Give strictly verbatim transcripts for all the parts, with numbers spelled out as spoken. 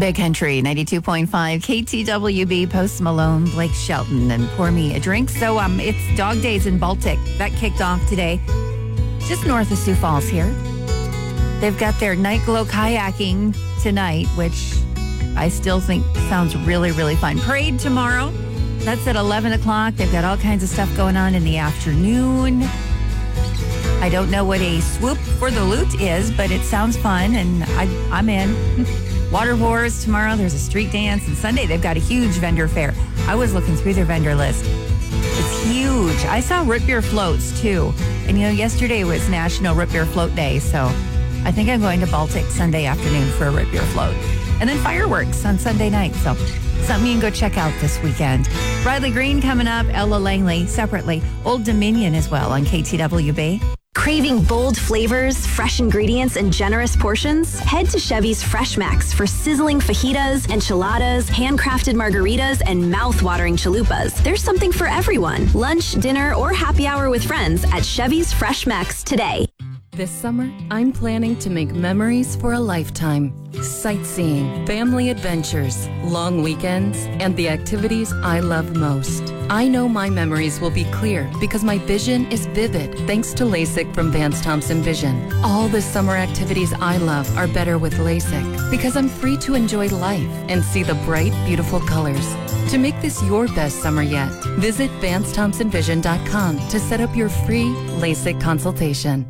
Big Country, ninety-two point five, K T W B, Post Malone, Blake Shelton, and Pour Me a Drink. So um, it's Dog Days in Baltic. That kicked off today, just north of Sioux Falls here. They've got their night glow kayaking tonight, which I still think sounds really, really fun. Parade tomorrow. That's at eleven o'clock. They've got all kinds of stuff going on in the afternoon. I don't know what a swoop for the loot is, but it sounds fun, and I, I'm in. Water wars tomorrow. There's a street dance, and Sunday they've got a huge vendor fair. I was looking through their vendor list. It's huge. I saw root beer floats too, and you know, yesterday was National Root Beer Float Day, so I think I'm going to Baltic Sunday afternoon for a root beer float, and then fireworks on Sunday night. So something you can go check out this weekend. Riley Green coming up. Ella Langley separately. Old Dominion as well on K T W B. Craving bold flavors, fresh ingredients, and generous portions? Head to Chevy's Fresh Max for sizzling fajitas, enchiladas, handcrafted margaritas, and mouth-watering chalupas. There's something for everyone. Lunch, dinner, or happy hour with friends at Chevy's Fresh Max today. This summer, I'm planning to make memories for a lifetime. Sightseeing, family adventures, long weekends, and the activities I love most. I know my memories will be clear because my vision is vivid thanks to LASIK from Vance Thompson Vision. All the summer activities I love are better with LASIK because I'm free to enjoy life and see the bright, beautiful colors. To make this your best summer yet, visit Vance Thompson Vision dot com to set up your free LASIK consultation.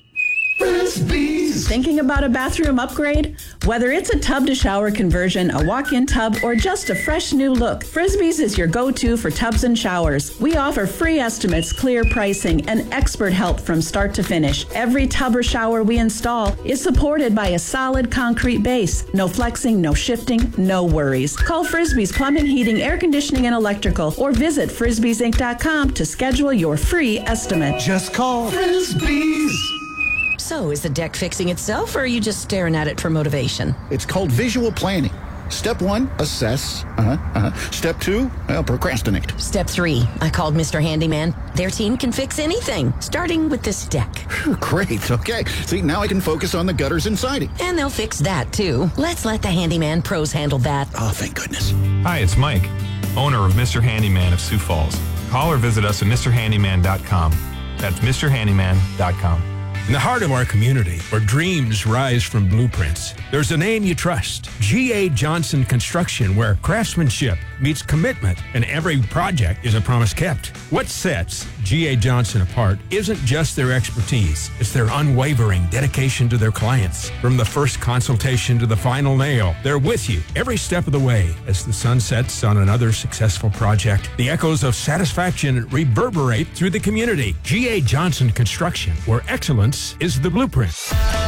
Thinking about a bathroom upgrade? Whether it's a tub-to-shower conversion, a walk-in tub, or just a fresh new look, Frisbee's is your go-to for tubs and showers. We offer free estimates, clear pricing, and expert help from start to finish. Every tub or shower we install is supported by a solid concrete base. No flexing, no shifting, no worries. Call Frisbee's Plumbing, Heating, Air Conditioning, and Electrical, or visit Frisbees Inc dot com to schedule your free estimate. Just call Frisbee's. So, is the deck fixing itself, or are you just staring at it for motivation? It's called visual planning. Step one, assess. Uh-huh, uh-huh. Step two, well, procrastinate. Step three, I called Mister Handyman. Their team can fix anything, starting with this deck. Great, okay. See, now I can focus on the gutters and siding. And they'll fix that, too. Let's let the Handyman pros handle that. Oh, thank goodness. Hi, it's Mike, owner of Mister Handyman of Sioux Falls. Call or visit us at Mister Handyman dot com. That's Mister Handyman dot com. In the heart of our community, where dreams rise from blueprints, there's a name you trust. G A. Johnson Construction, where craftsmanship meets commitment and every project is a promise kept. What sets G A. Johnson apart isn't just their expertise, it's their unwavering dedication to their clients. From the first consultation to the final nail, they're with you every step of the way. As the sun sets on another successful project, the echoes of satisfaction reverberate through the community. G A. Johnson Construction, where excellence is the blueprint.